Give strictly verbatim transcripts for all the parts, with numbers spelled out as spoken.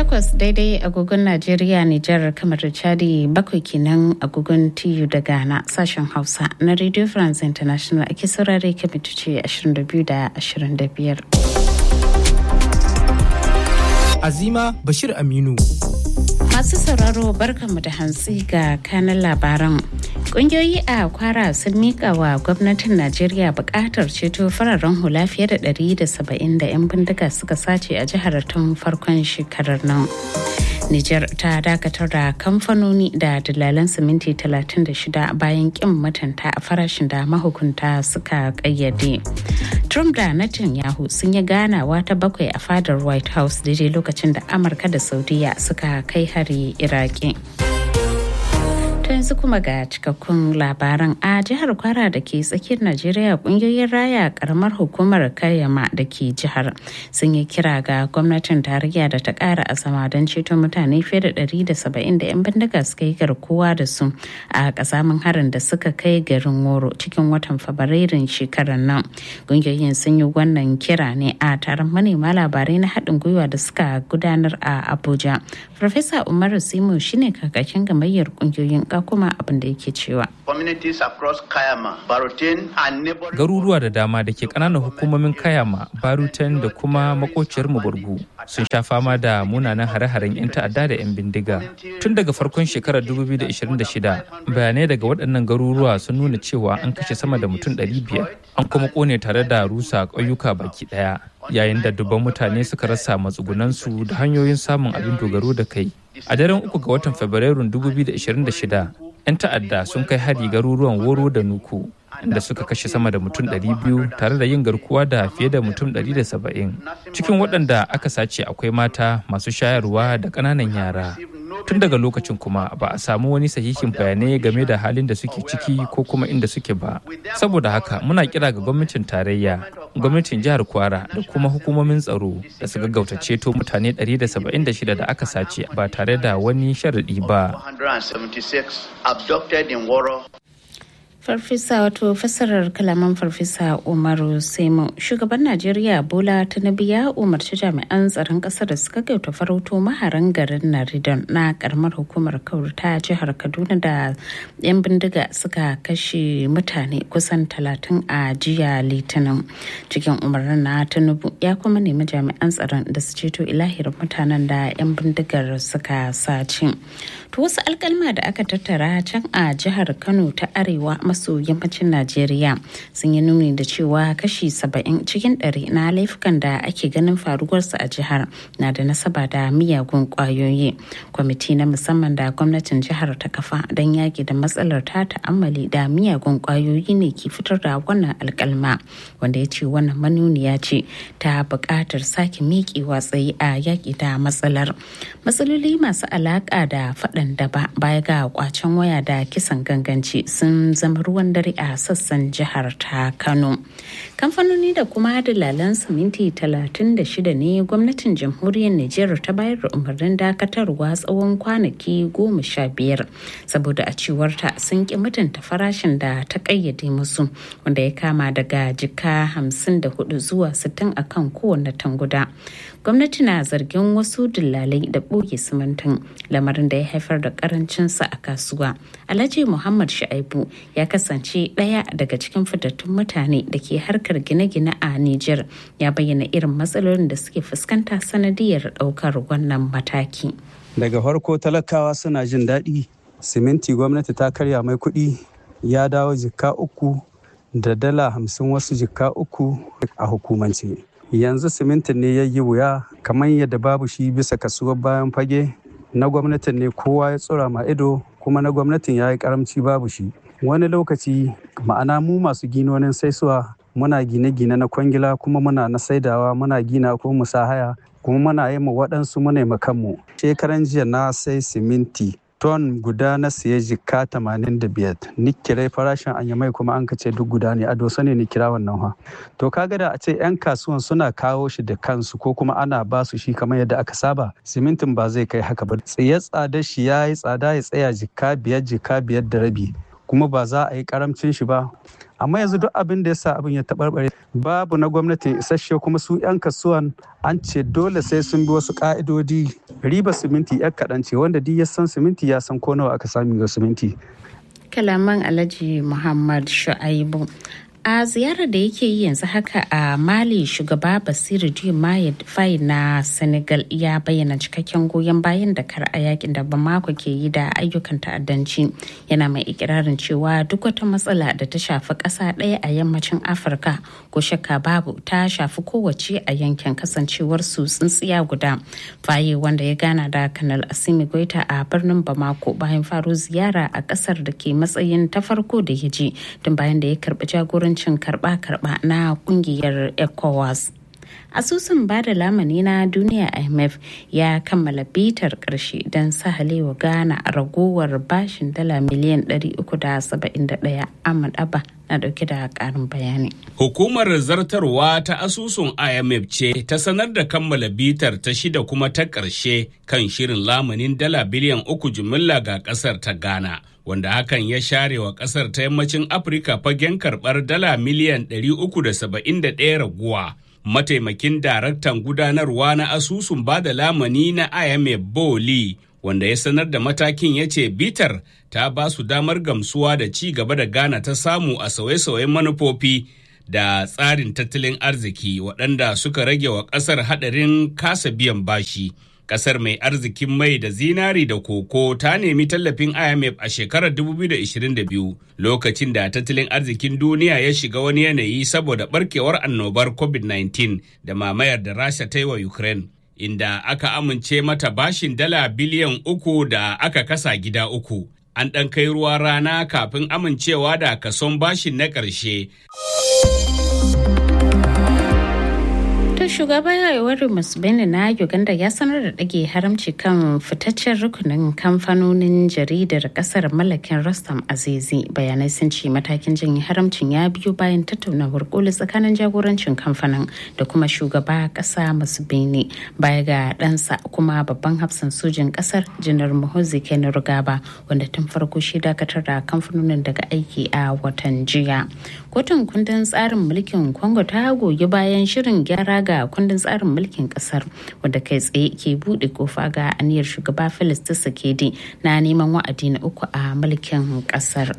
takwas daidai agogon Najeriya, Nijar, kamar da Chadi, bakwai kenan agogon T U da Ghana. Sashen Hausa na Radio France International ake saurare kamitoci ashirin da biyu da ashirin da biyar. Azima Bashir Aminu. Masu sauraro barkanmu da hantsi ga kanan labaran. Ƙungiyoyi a Kwara sun miƙa wa gwamnatin Najeriya buƙatar ceto fararen hula fiye da ɗari da saba'in da 'yan bindiga suka sace a jihar tun farkon shekarar nan. Nijar ta dakatar da kamfanoni da dalalan siminti talatin da shida bayan kin mutunta a farashin da mahukunta suka kayyade. Trump da Netanyahu sun yi ganawa ta bakwai a fadar White House daidai lokacin da Amurka da Saudiya suka kai hari Iraki. To yanzu kuma ga cikakkun labaran. A jihar Kwara da ke tsakiyar Najeriya, kungiyoyin raya karamar hukumar Kayama da ke jihar sun yi kira ga gwamnatin tarayya da ta kara azama don ceto mutane fiye da ɗari da saba'in da 'yan bindiga suka yi garkuwa da su a kasamin harin da suka kai garin Woro cikin watan Fabrairun shekarar nan. Kungiyoyin sun yi wannan kira ne a taron manema labarai na haɗin gwiwa da suka gudanar a Abuja. Farfesa Umaru Simo shine kakakin gamayyar kungiyoyin kuma abin da yake cewa. Garuruwa da dama da ke ƙananan hukumomin Kayama, Barutan da kuma makociyar Maburgu sun sha fama da munanan hare-haren 'yan ta'adda da 'yan bindiga. Tun daga farkon shekarar dubu biyu da ashirin da shida, bayanai daga waɗannan garuruwa sun nuna cewa an kashe sama da mutum ɗari biyar, an kuma ƙone tare da rusa ƙauyuka baki ɗaya, yayin da dubban mutane suka rasa matsugunansu da hanyoyin samun abin dogaro da kai. A daren uku ga watan Fabrairun dubu biyu da ashirin da shida, 'yan ta'adda sun kai hari garuruwan Woro da Nuku, da suka kashe sama da mutum ɗari biyu tare da yin garkuwa da fiye da mutum ɗari da saba'in. Cikin waɗanda aka sace akwai mata, masu shayarwa da ƙananan yara. Tun daga lokacin kuma ba a samu wani sahihin bayanai game da halin da suke ciki ko kuma inda suke ba. Saboda haka muna kira ga gwamnatin tarayya, gwamnatin jihar Kwara da kuma hukumomin tsaro da su gaggauta ceto mutane ɗari da saba'in da shida da aka sace ba tare da wani sharaɗi ba. Farfesa wato fassarar kalaman Farfesa Umaru Semo. Shugaban Najeriya Bola Tinubu ya umarci jami'an tsaron ƙasar da suka gauta farauto maharan garin Naridon na karamar hukumar Kauru ta jihar Kaduna da 'yan bindiga suka kashe mutane kusan talatin a jiya Litinin. Cikin umarnin na Tinubu ya kuma nemi jami'an tsaron da su ceto ilahirin mutanen da 'yan bindigar suka sace. To wasu alkalma da aka tattara can a jihar Kano ta Arewa maso yammacin Najeriya sun yi nuni da cewa kashi saba'in cikin ɗari na laifukan da ake ganin faruwarsu a jihar na da nasaba da miyagun ƙwayoyi. Kwamiti na musamman da gwamnatin jihar ta kafa don yaƙi da matsalar ta ta'ammali da miyagun ƙwayoyi ne ke fitar da wannan alkalma, wanda ya ce wannan manuniya ce ta buƙatar sake miƙewa tsaye a yaƙi da matsalar. Matsaloli masu alaƙa da faɗan daba baya ga kwacen waya da kisan ganganci sun zama ruwan dare a sassan jihar ta Kano. Kamfanoni da kuma dalalan siminti talatin da shida ne gwamnatin jamhuriyar Nijar ta bayar da umarnin dakatarwa tsawon kwanaki goma sha biyar saboda a cewarta sun ki mutunta farashin da ta kayyade musu, wanda ya kama daga jika hamsin da hudu zuwa sittin akan kowane tanguda. Gwamnati na zargin wasu dillalai da ɓoye simintin, lamarin da ya haifar da karancinsa a kasuwa. Alhaji Muhammad Shu'aibu ya kasance ɗaya daga cikin fitattun mutane da ke harkar gine-gine a Nijar, ya bayyana irin matsalolin da suke fuskanta sanadiyar ɗaukar wannan mataki. Daga farko talakawa suna jin daɗi, siminti gwamnati ta karya mai kuɗi ya dawo jikka uku da dala hamsin, wasu jikka uku a hukumance. Yanzu simintin ne ya yi wuya kamar yadda babu shi bisa kasuwar bayan fage. Na gwamnatin ne kowa ya tsura ma ido, kuma na gwamnatin ya yi karamci babu shi. Wani lokaci ma'ana mu masu ginonin saisuwa muna gine-gine na kwangila, kuma muna na saidawa, muna gina ko musa haya, kuma muna yi ma waɗansu muna ma kanmu. Shekaran jiya na sai siminti ton guda na siya jika tamanin da biyar, ni kirai farashin anyamai kuma an kace duk guda ne, a dosa ne ni kira wannan ha. To kaga da a ce 'yan kasuwan suna kawo shi da kansu ko kuma ana ba su shi kamar yadda aka saba, simintin ba zai kai haka ba. Tsaye tsada shi ya yi tsada ya tsaya jika biyar jika biyar da rabi, kuma ba za a yi karamcin shi ba. Amma yanzu duk abin da ya sa abin ya taɓarɓare, babu na gwamnati isasshe, kuma su 'yan kasuwan an ce dole sai sun bi wasu ƙa'idodi riba siminti yar kaɗan ce, wanda duk ya san siminti ya san ko nawa aka sami ga siminti. Kalaman Alhaji Muhammad Shu'aibu. A ziyarar da yake yi yanzu haka a Mali, shugaba Basiru Diomaye Faye na Senegal ya bayyana cikakken goyon bayan da kar a yakin da Bamako ke yi da ayyukan ta'addanci. Yana mai ikirarin cewa duk wata matsala da ta shafi ƙasa ɗaya a yammacin Afirka ko shakka babu ta shafi kowace a yankin, kasancewar su tsintsiya guda. Faye, wanda ya gana da Kanal Assimi Goita a birnin Bamako bayan faro ziyara a ƙasar da ke matsayin ta farko da ya je tun bayan da ya karɓi jagorancin cin karba-karba na kungiyar ECOWAS. Asusun bada lamani na duniya I M F ya kammala bitar karshe don sahalewa Ghana ragowar bashin dala miliyan ɗari uku da saba'in da ɗaya. Ahmad Abba na dauke da karin bayani. Hukumar zartarwa ta asusun I M F ce ta sanar da kammala bitar ta shida kuma ta ƙarshe kan shirin lamanin dala biliyan uku jimilla ga ƙasar ta Ghana, wanda hakan ya share wa ƙasar ta yammacin Afirka fagen karɓar dala miliyan ɗari uku da saba'in da ɗaya raguwa. Mataimakin daraktan gudanarwa na asusun bada lamani na I M F Boli, wanda ya sanar da matakin, ya ce bitar ta ba su damar gamsuwa da ci gaba da Ghana ta samu a sauye-sauyen manufofi da tsarin tattalin arziki waɗanda suka rage wa ƙasar haɗarin kasa biyan bashi. Ƙasar mai arzikin mai da zinari da koko ta nemi tallafin I M F a shekarar dubu biyu da ashirin da biyu, lokacin da tattalin arzikin duniya ya shiga wani yanayi saboda barkewar annobar covid nineteen da mamayar da Rasha ta yi wa Ukraine, inda aka amince mata bashin dala biliyan uku da aka kasa gida uku. An ɗan kai ruwa rana kafin amincewa da kason bashin na ƙarshe. Shugaba Yoweri Museveni na Uganda ya sanar da ɗage haramci kan fitaccen rukunin kamfanonin jaridar ƙasar mallakin Rostam Azizi. Bayanai sun ce matakin janye haramcin ya biyo bayan tattaunawar koli tsakanin jagorancin kamfanin da kuma shugaba ƙasa Museveni, baya ga ɗansa kuma babban hafsan sojin ƙasar Janar Muhoozi Kainerugaba, wanda tun farko shi dakatar da kamfanonin daga aiki a watan jiya. Kotun kundin tsarin mulkin Congo ta goyi bayan shirin gyara ga kundin tsarin mulkin kasar, wanda kai tsaye ke bude kofa ga aniyar shugaba Felix Tshisekedi na neman wa'adi na uku a mulkin kasar.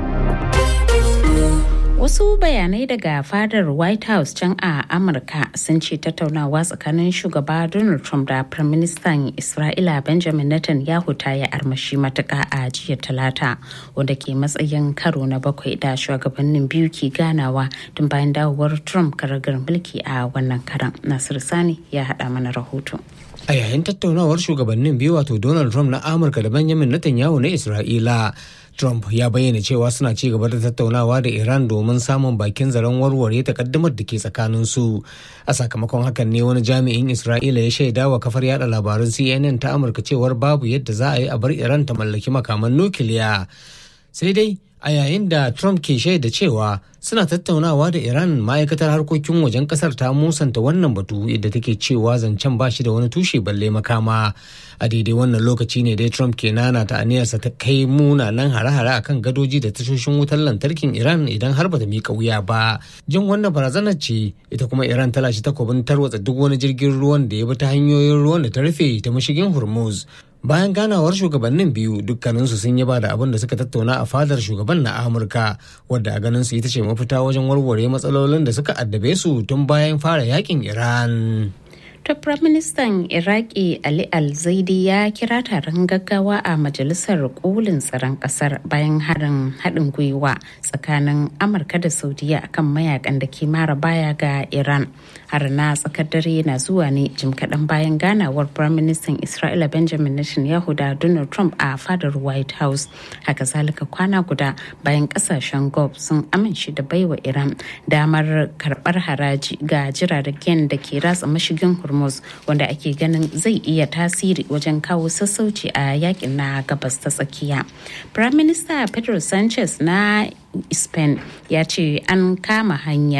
Wasu bayanai daga fadar White House can a Amurka sun ce tattaunawa tsakanin shugaba Donald Trump da Firaministan Isra'ila Benjamin Netanyahu ta yi armashi matuƙa a jiya Talata, wanda ke matsayin karo na bakwai da shugabannin biyu ke ganawa tun bayan dawowar Trump karagar mulki a wannan karan. Nasiru Sani ya haɗa mana rahoto. A yayin tattaunawar shugabannin biyu, wato Donald Trump na Amurka da Benjamin Netanyahu na Isra'ila, Trump ya bayyana cewa suna ci gaba da tattaunawa da Iran domin samun bakin zaren warware takaddamar da ke tsakaninsu. A sakamakon hakan ne wani jami'in Isra'ila ya shaida wa kafar yada labarun C N N ta Amurka cewar babu yadda za a yi a bar Iran ta mallaki makaman nukiliya. Sai dai a yayin da Trump ke shaida cewa suna tattaunawa da Iran, ma'aikatar harkokin wajen kasar ta musanta wannan batu, yadda take cewa zancen ba shi da wani tushe balle makama. A daidai wannan lokaci ne dai Trump ke nana ta aniyarsa ta kai munanan hare-hare akan gadoji da tashoshin wutar lantarkin Iran idan har bata miƙa wuya ba. Jin wannan barazanar ce ita kuma Iran ta lashe takobin tarwatsa duk wani jirgin ruwan da ya bi ta hanyoyin ruwan da ta rufe ta mashigin Hormuz. Bayan ganawar shugabannin biyu, dukkaninsu sun yaba da abin da suka tattauna a fadar shugaban na Amurka, wadda a ganin su ita ce mafita wajen warware matsalolin da suka addabe su tun bayan fara yakin Iran. To, Firaministan Iraki Ali Al-Zaidi ya kira taron gaggawa a Majalisar Kolin Tsaron Ƙasar bayan harin haɗin gwiwa tsakanin Amurka da Saudiya akan mayakan da ke mara baya ga Iran. Har na tsakar dare na zuwa ne jim kaɗan bayan ganawar Firaministan Isra'ila Benjamin Netanyahu da Donald Trump a fadar White House. Haka zalika kwana guda bayan ƙasashen Gulf sun amince da baiwa Iran damar karɓar haraji ga jiragen da ke ratsa mashigin Hormuz, wanda ake ganin zai iya tasiri wajen kawo sassauci a yakin na gabas ta tsakiya. Prime Minister Pedro Sanchez na Spain ya ce an kama hanyar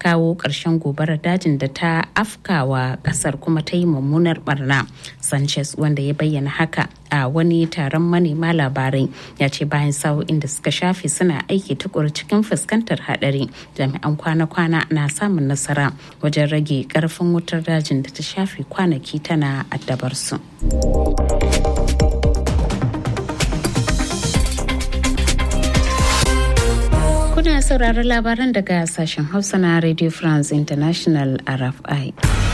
kawo ƙarshen gobarar dajin da ta afkawa ƙasar kuma ta yi mummunar barna. Sanchez, wanda ya bayyana haka a wani taron manema labarai, ya ce bayan sa'o'in da suka shafe suna aiki tukuru cikin fuskantar haɗari, jami'an kwana-kwana na samun nasara wajen rage ƙarfin wutar dajin da ta shafe kwanaki tana addabar su. Kuna sauraron labaran daga sashen Hausa na Radio France International R F I.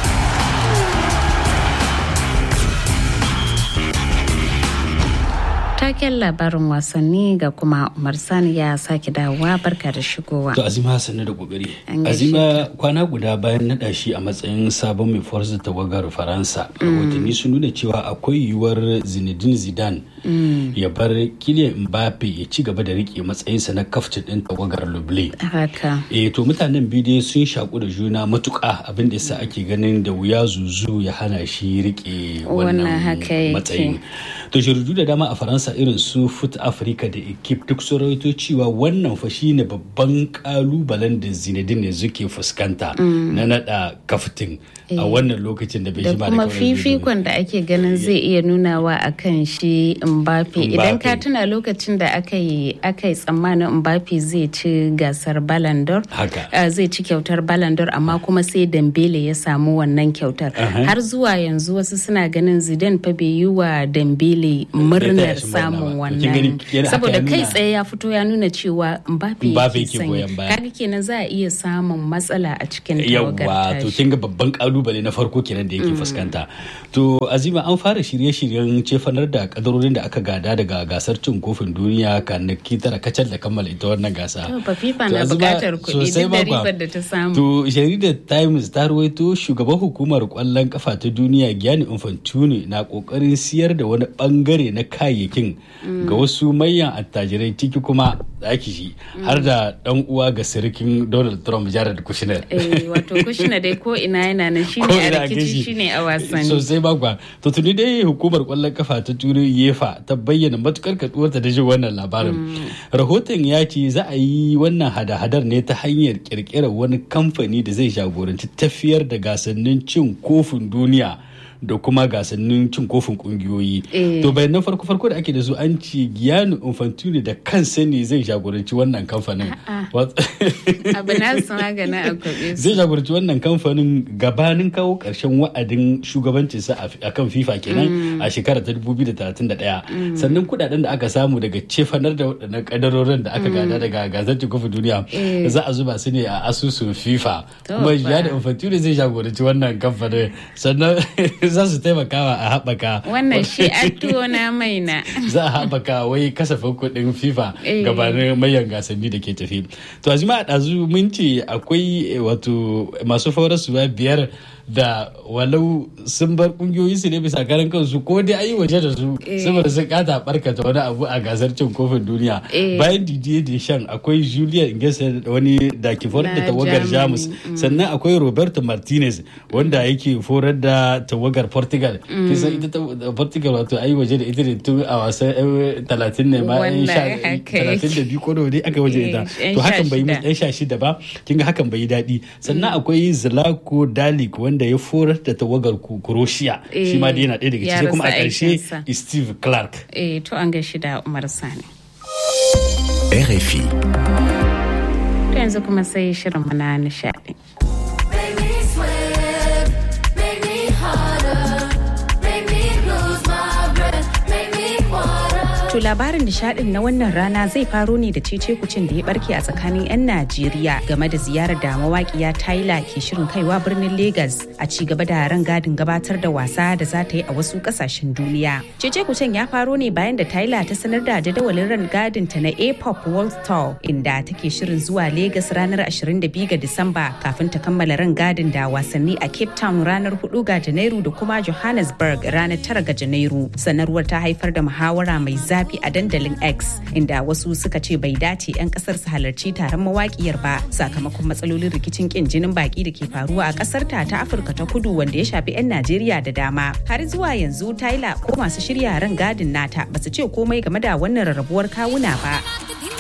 Taken labarin wasanni ga kuma Umar Sani ya sake dawowa, barka da shigowa. To Azima sannu da kokari. Azima kwana guda bayan naɗa shi a matsayin sabon mai forza tawagar Faransa. Rahotanni sun nuna cewa akwai yiwuwar Zinedine Zidane ya bar Kylian Mbappe ya ci gaba da rike matsayinsa na kaftin ɗin tawagar Lublin. Haka. Eh to mutanen biyu dai sun shaku da juna matuƙa, abin da yasa ake ganin da wuya zuzu ya hana shi rike wannan matsayin. To jaridu da dama a Faransa irin su Foot Africa da Equipe duk sun rawaito cewa wannan fa shine babban kalubalen da Zinedine zuke fuskanta na nada kaftin a wannan lokacin da bai shi ba da kuma fifikon da ake ganin zai iya nunawa akan shi Mbappe. Idan ka tuna lokacin da aka yi aka yi tsammanin Mbappe zai ci gasar Ballon d'Or, zai ci kyautar Ballon d'Or, amma kuma sai Dembele ya samu wannan kyautar. Har zuwa yanzu wasu suna ganin Zidane fa bai yi wa Dembele murnar samun wannan, saboda kai tsaye ya fito ya nuna cewa Mbappe yake sanya. Kaga kenan za a iya samun matsala a cikin tawagar tashi. Yawa, to kin ga babban kalubale na farko kenan da yake fuskanta. To Azima, an fara shirye-shiryen cefanar da kadarorin da aka gada daga gasar cin kofin duniya kwanaki tara kacal da kammala ita wannan gasa. To fa FIFA na bukatar kuɗi duk da ribar da ta samu. To jaridar Times ta rawaito shugaban hukumar kwallon kafa ta duniya Gianni Infantino na kokarin siyar da wani bangare na kayayyakin ga wasu manyan attajirai, ciki kuma ake shi har da dan uwa ga sirikin Donald Trump, Jared Kushner. Eh wato Kushner dai ko ina yana nan, shine a rikici, shine a wasanni. Sosai bagwa. To tuni dai hukumar kwallon kafa ta Turai UEFA ta bayyana matukar kaduwarta da jin wannan labarin. Rahoton ya ce za a yi wannan hada-hadar ne ta hanyar kirkirar wani kamfani da zai jagoranci tafiyar da gasannin cin kofin duniya da kuma gasannin cin kofin kungiyoyi. To bayan farko farko da ake da su an ci Gianni Infantino da kansa ne zai jagoranci wannan kamfanin. Abu na su magana a kwabe su. Zai jagoranci wannan kamfanin gabanin kawo karshen wa'adin shugabancinsa a kan FIFA kenan a shekarar ta dubu biyu da talatin da ɗaya. Sannan kudaden da aka samu daga cefanar da waɗannan kadarorin da aka gada daga gasar cin kofin duniya za a zuba su ne a asusun FIFA. Kuma Gianni Infantino zai jagoranci wannan kamfanin. Sannan za su taimakawa a haɓaka wannan shi a tuwo na mai na za a haɓaka wai kasafin kuɗin FIFA gabanin mayan gasanni da ke tafi. To azuma a ɗazu mun ce akwai wato masu faurasuwa biyar da walau sun bar kungiyoyi su ne bisa karan kansu ko dai ayi waje da su saboda sun kata barkata wani abu a gasar cin kofin duniya. Bayan Didier Deschamps akwai Julian Nagelsmann wani da ke forar da tawagar Jamus, sannan akwai Roberto Martinez wanda yake forar da tawagar Portugal. Kisan ita Portugal wato ayi waje da ita ne tun a wasan talatin ne ma talatin da biyu ko da aka waje ita. To hakan bai yi yan sha shida ba, kinga hakan bai yi daɗi. Sannan akwai Zlatko Dalic wanda ya forar da tawagar Croatia, shi ma dai yana ɗaya daga cikin, kuma a ƙarshe Steve Clark. Eh to an gaishe da Umar Sani. R F I. To yanzu kuma sai shirin mana nishaɗi. To labarin nishadin na wannan rana zai faro ne da cece kucin da ya barke a tsakanin 'yan Najeriya game da ziyarar da mawaƙiya Tyla ke shirin kaiwa birnin Lagos a ci gaba da rangadin gabatar da wasa da za ta yi a wasu ƙasashen duniya. Cece kucin ya faro ne bayan da Tyla ta sanar da jadawalin rangadin ta na A-pop World Tour, inda take shirin zuwa Lagos ranar ashirin da biyu ga Disamba kafin ta kammala rangadin da wasanni a Cape Town ranar hudu ga Janairu da kuma Johannesburg ranar tara ga Janairu. Sanarwar ta haifar da muhawara mai zafi a dandalin X, inda wasu suka ce bai dace 'yan kasar su halarci taron mawakiyar ba sakamakon matsalolin rikicin kin jinin baki da ke faruwa a kasar ta ta Afirka ta Kudu wanda ya shafi 'yan Najeriya da dama. Har zuwa yanzu Tyla ko masu shirya ran gadin nata basu ce komai game da wannan rarrabuwar kawuna ba.